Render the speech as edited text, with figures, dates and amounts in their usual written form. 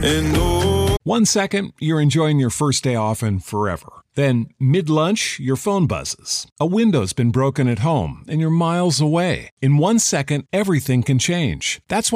1 second, you're enjoying your first day off and forever. Then, mid-lunch, your phone buzzes. A window's been broken at home and you're miles away. In 1 second, everything can change. That's why